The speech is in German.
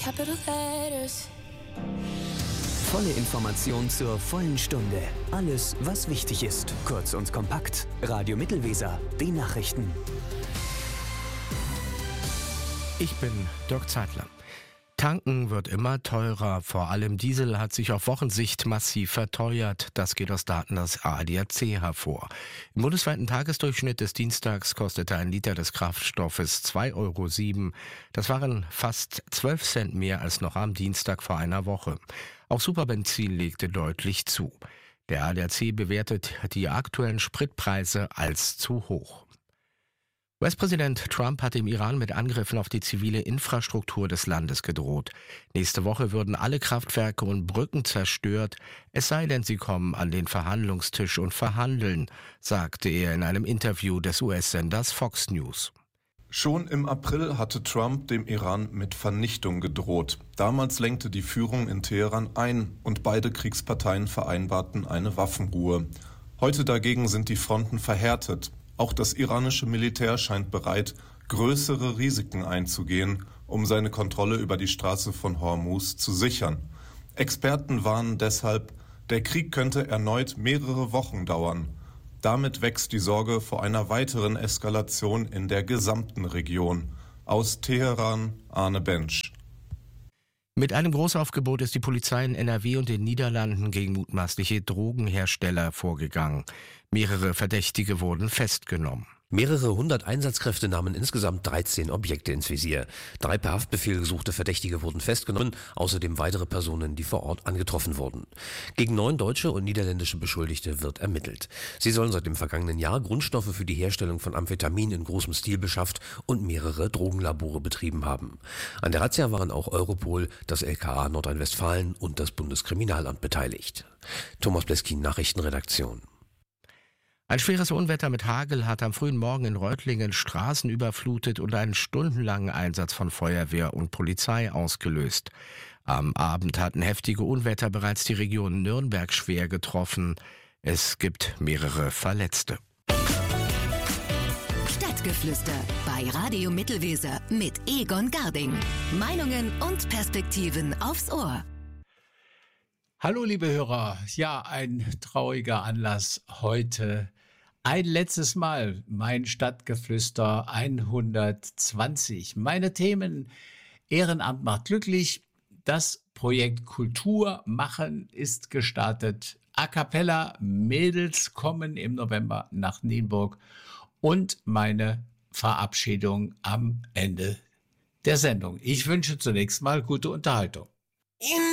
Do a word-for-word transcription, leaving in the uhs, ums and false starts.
capital letters. Volle Information zur vollen Stunde. Alles, was wichtig ist. Kurz und kompakt. Radio Mittelweser. Die Nachrichten. Ich bin Dirk Zeitler. Tanken wird immer teurer. Vor allem Diesel hat sich auf Wochensicht massiv verteuert. Das geht aus Daten des A D A C hervor. Im bundesweiten Tagesdurchschnitt des Dienstags kostete ein Liter des Kraftstoffes zwei Euro sieben. Das waren fast zwölf Cent mehr als noch am Dienstag vor einer Woche. Auch Superbenzin legte deutlich zu. Der A D A C bewertet die aktuellen Spritpreise als zu hoch. U S-Präsident Trump hat im Iran mit Angriffen auf die zivile Infrastruktur des Landes gedroht. Nächste Woche würden alle Kraftwerke und Brücken zerstört, es sei denn, sie kommen an den Verhandlungstisch und verhandeln, sagte er in einem Interview des U S-Senders Fox News. Schon im April hatte Trump dem Iran mit Vernichtung gedroht. Damals lenkte die Führung in Teheran ein und beide Kriegsparteien vereinbarten eine Waffenruhe. Heute dagegen sind die Fronten verhärtet. Auch das iranische Militär scheint bereit, größere Risiken einzugehen, um seine Kontrolle über die Straße von Hormuz zu sichern. Experten warnen deshalb, der Krieg könnte erneut mehrere Wochen dauern. Damit wächst die Sorge vor einer weiteren Eskalation in der gesamten Region. Aus Teheran, Arne Bensch. Mit einem Großaufgebot ist die Polizei in N R W und den Niederlanden gegen mutmaßliche Drogenhersteller vorgegangen. Mehrere Verdächtige wurden festgenommen. Mehrere hundert Einsatzkräfte nahmen insgesamt dreizehn Objekte ins Visier. Drei per Haftbefehl gesuchte Verdächtige wurden festgenommen, außerdem weitere Personen, die vor Ort angetroffen wurden. Gegen neun deutsche und niederländische Beschuldigte wird ermittelt. Sie sollen seit dem vergangenen Jahr Grundstoffe für die Herstellung von Amphetamin in großem Stil beschafft und mehrere Drogenlabore betrieben haben. An der Razzia waren auch Europol, das L K A Nordrhein-Westfalen und das Bundeskriminalamt beteiligt. Thomas Bleskin, Nachrichtenredaktion. Ein schweres Unwetter mit Hagel hat am frühen Morgen in Reutlingen Straßen überflutet und einen stundenlangen Einsatz von Feuerwehr und Polizei ausgelöst. Am Abend hatten heftige Unwetter bereits die Region Nürnberg schwer getroffen. Es gibt mehrere Verletzte. Stadtgeflüster bei Radio Mittelweser mit Egon Garding. Meinungen und Perspektiven aufs Ohr. Hallo liebe Hörer, ja, ein trauriger Anlass heute. Ein letztes Mal mein Stadtgeflüster hundertzwanzig. Meine Themen: Ehrenamt macht glücklich, das Projekt Kultur machen ist gestartet, A Cappella Mädels kommen im November nach Nienburg und meine Verabschiedung am Ende der Sendung. Ich wünsche zunächst mal gute Unterhaltung.